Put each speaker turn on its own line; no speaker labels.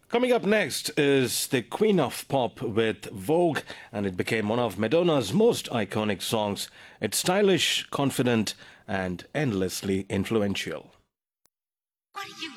Coming up next is the Queen of Pop with Vogue, and it became one of Madonna's most iconic songs. It's stylish, confident, and endlessly influential.
What are you